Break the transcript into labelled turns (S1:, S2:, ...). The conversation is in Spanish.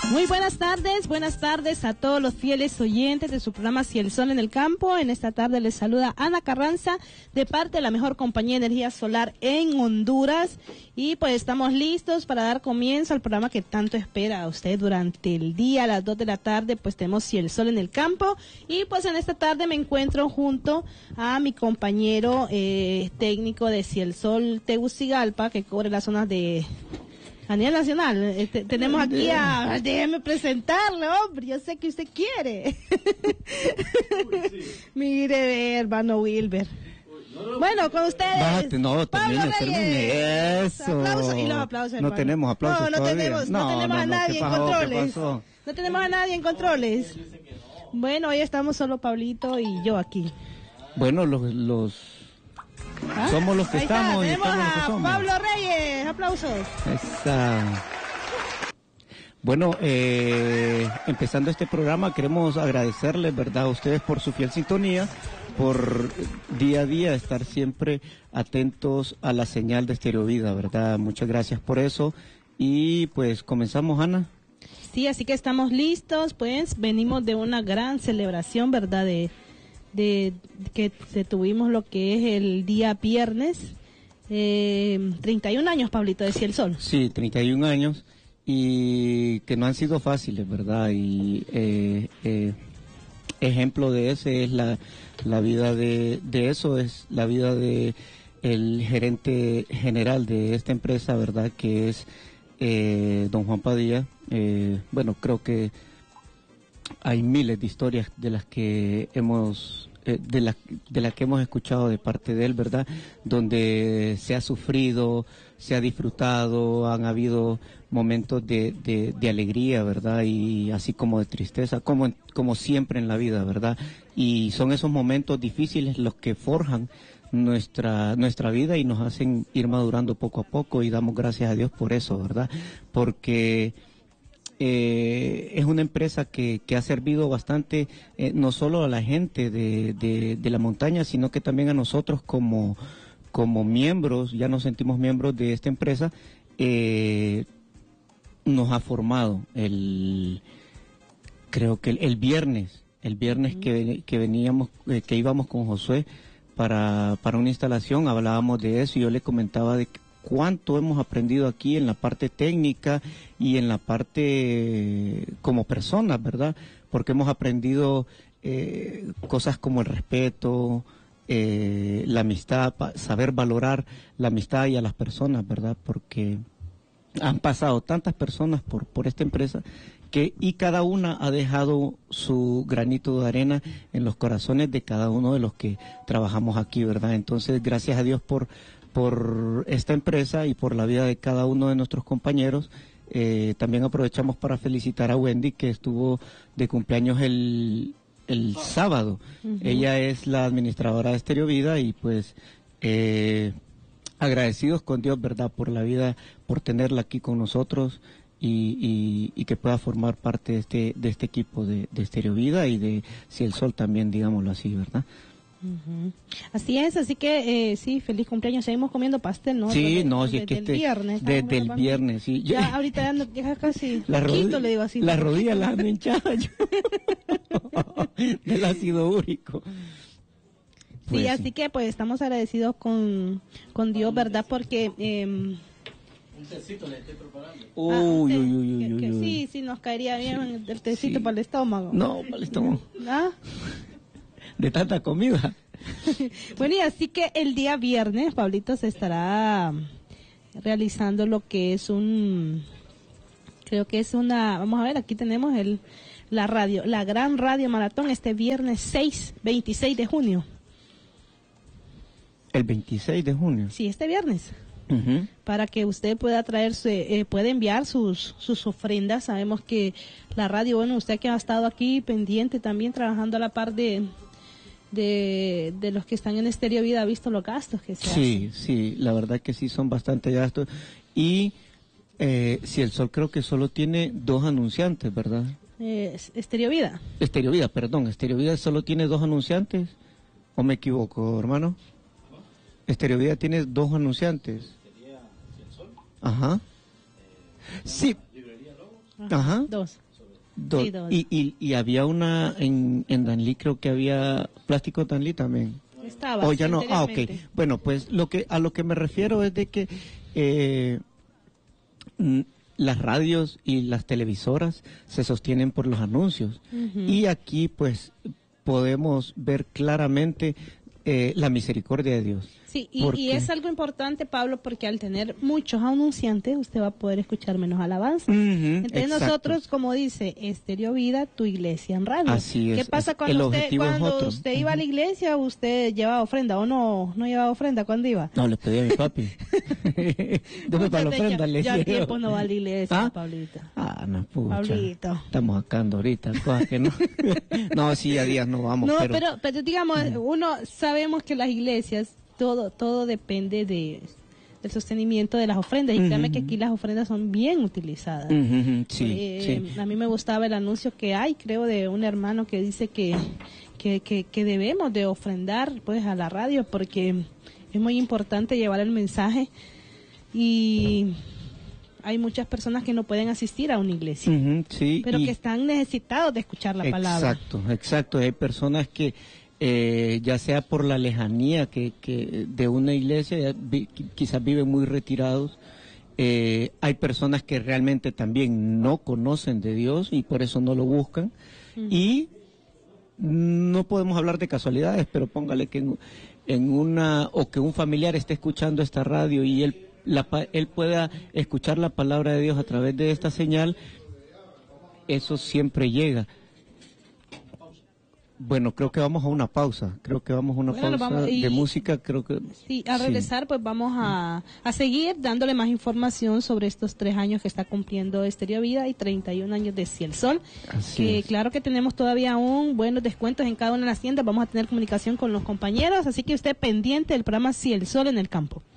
S1: Muy buenas tardes a todos los fieles oyentes de su programa Si el Sol en el Campo. En esta tarde les saluda Ana Carranza de parte de la mejor compañía de energía solar en Honduras. Y pues estamos listos para dar comienzo al programa que tanto espera a usted durante el día. A las 2 de la tarde pues tenemos Si el Sol en el Campo. Y pues en esta tarde me encuentro junto a mi compañero técnico de Si el Sol Tegucigalpa, que cubre las zonas de... a nivel nacional. Tenemos aquí a... déjeme presentarle, hombre, yo sé que usted quiere. Mire, hermano Wilber. Bueno, con ustedes.
S2: Bájate, no, termine eso.
S1: Aplausos y los aplausos, hermano.
S2: No tenemos aplausos
S1: no tenemos a nadie en controles. No tenemos a nadie en controles. Bueno, hoy estamos solo Pablito y yo aquí.
S2: Bueno, somos los que
S1: ahí
S2: estamos.
S1: Tenemos
S2: y
S1: a
S2: somos.
S1: Pablo Reyes, aplausos.
S2: Bueno, empezando este programa, queremos agradecerles, ¿verdad?, a ustedes por su fiel sintonía, por día a día estar siempre atentos a la señal de Estéreo Vida, ¿verdad? Muchas gracias por eso. Y pues comenzamos, Ana.
S1: Sí, así que estamos listos, pues venimos de una gran celebración, ¿verdad?, de que tuvimos lo que es el día viernes, 31 años, Pablito, de Si el Sol.
S2: Sí, 31 años, y que no han sido fáciles, ¿verdad? Y ejemplo de ese es la vida de eso, es la vida de el gerente general de esta empresa, ¿verdad?, que es don Juan Padilla. Bueno, creo que hay miles de historias de las que hemos de la que hemos escuchado de parte de él, ¿verdad?, donde se ha sufrido, se ha disfrutado, han habido momentos de alegría, ¿verdad?, y así como de tristeza, como siempre en la vida, ¿verdad? Y son esos momentos difíciles los que forjan nuestra vida y nos hacen ir madurando poco a poco, y damos gracias a Dios por eso, ¿verdad? Porque es una empresa que ha servido bastante, no solo a la gente de la montaña, sino que también a nosotros como miembros, ya nos sentimos miembros de esta empresa. Nos ha formado creo que el viernes que veníamos, que íbamos con Josué para una instalación, hablábamos de eso y yo le comentaba de cuánto hemos aprendido aquí en la parte técnica y en la parte como personas, ¿verdad? Porque hemos aprendido cosas como el respeto, la amistad, saber valorar la amistad y a las personas, ¿verdad? Porque han pasado tantas personas por esta empresa y cada una ha dejado su granito de arena en los corazones de cada uno de los que trabajamos aquí, ¿verdad? Entonces, gracias a Dios por esta empresa y por la vida de cada uno de nuestros compañeros. También aprovechamos para felicitar a Wendy, que estuvo de cumpleaños el sábado. Ella es la administradora de Estéreo Vida y pues agradecidos con Dios, ¿verdad?, por la vida, por tenerla aquí con nosotros y que pueda formar parte de este equipo de Estéreo Vida y de Si el Sol también, digámoslo así, ¿verdad?
S1: Así es, así que sí, feliz cumpleaños. Seguimos comiendo pastel, ¿no?
S2: Sí, sí, es que
S1: viernes.
S2: Desde el viernes, sí.
S1: Ya ahorita ya casi le digo así.
S2: Las rodillas las han hinchado del ácido úrico.
S1: Pues, sí, así que pues estamos agradecidos con Dios, ¿verdad? Porque un
S3: tecito le estoy preparando.
S1: Sí, nos caería bien el tecito para el estómago.
S2: No, para el estómago.
S1: ¿Ah?
S2: De tanta comida.
S1: Bueno, y así que el día viernes, Pablito, se estará realizando lo que es vamos a ver, aquí tenemos la gran radio maratón este viernes 26 de junio.
S2: El 26 de junio.
S1: Sí, este viernes. Para que usted pueda puede enviar sus ofrendas. Sabemos que la radio, bueno, usted que ha estado aquí pendiente también trabajando a la par de los que están en Estéreo Vida, ha visto los gastos que se hacen.
S2: Sí, la verdad que sí son bastante gastos. Y Si el Sol creo que solo tiene 2 anunciantes, ¿verdad?
S1: Estéreo Vida.
S2: Estéreo Vida solo tiene 2 anunciantes, ¿o me equivoco, hermano? Estéreo Vida tiene 2 anunciantes. Ajá. Sí. Ajá.
S1: Dos.
S2: Sí, dos. Y había una en Danlí, creo que había Plástico Danlí también.
S1: Estaba.
S2: O ya no. Ah, ok. Bueno, pues a lo que me refiero es de que las radios y las televisoras se sostienen por los anuncios. Y aquí pues podemos ver claramente la misericordia de Dios.
S1: Sí, y es algo importante, Pablo, porque al tener muchos anunciantes, usted va a poder escuchar menos alabanza. Entonces
S2: exacto.
S1: nosotros, como dice Estéreo Vida, tu iglesia en radio.
S2: Así es.
S1: ¿Qué pasa cuando usted iba a la iglesia, usted llevaba ofrenda o no llevaba ofrenda cuando iba?
S2: No, le pedí a mi papi. Dame para la ofrenda, le decía.
S1: Ya tiempo no va a la iglesia, Pablito.
S2: No, pucha.
S1: Pablito.
S2: Estamos sacando ahorita cosas que no. No, sí, a días no vamos.
S1: No, pero digamos, sabemos que las iglesias, todo depende del sostenimiento de las ofrendas, y créame que aquí las ofrendas son bien utilizadas.
S2: Sí.
S1: A mí me gustaba el anuncio que hay, creo, de un hermano que dice que debemos de ofrendar pues a la radio, porque es muy importante llevar el mensaje, y hay muchas personas que no pueden asistir a una iglesia, pero que están necesitados de escuchar la palabra.
S2: Exacto. Hay personas que ya sea por la lejanía que de una iglesia, quizás viven muy retirados. Hay personas que realmente también no conocen de Dios y por eso no lo buscan. Y no podemos hablar de casualidades, pero póngale que que un familiar esté escuchando esta radio y él pueda escuchar la palabra de Dios a través de esta señal. Eso siempre llega. Bueno, creo que vamos a una pausa. De música, creo que...
S1: Sí, al regresar pues vamos a seguir dándole más información sobre estos 3 años que está cumpliendo Estéreo Vida y 31 años de Ciel Sol. Claro que tenemos todavía aún buenos descuentos en cada una de las tiendas. Vamos a tener comunicación con los compañeros, así que usted pendiente del programa Ciel Sol en el campo.